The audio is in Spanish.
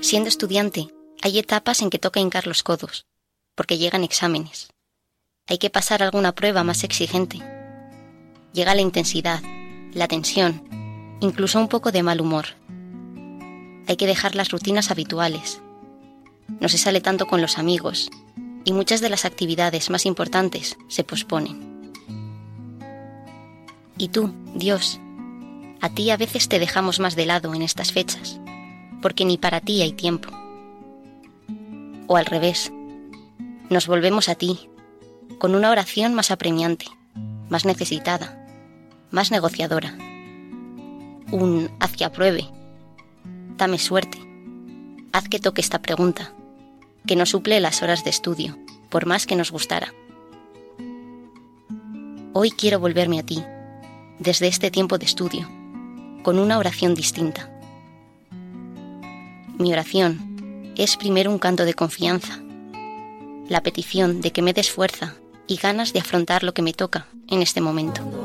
Siendo estudiante, hay etapas en que toca hincar los codos, porque llegan exámenes. Hay que pasar alguna prueba más exigente. Llega la intensidad, la tensión, incluso un poco de mal humor. Hay que dejar las rutinas habituales. No se sale tanto con los amigos, y muchas de las actividades más importantes se posponen. Y tú, Dios, a ti a veces te dejamos más de lado en estas fechas, porque ni para ti hay tiempo. O al revés, nos volvemos a ti, con una oración más apremiante, más necesitada, más negociadora. Un haz que apruebe, dame suerte, haz que toque esta pregunta, que no suple las horas de estudio, por más que nos gustara. Hoy quiero volverme a ti, desde este tiempo de estudio, con una oración distinta. Mi oración es primero un canto de confianza, la petición de que me des fuerza y ganas de afrontar lo que me toca en este momento.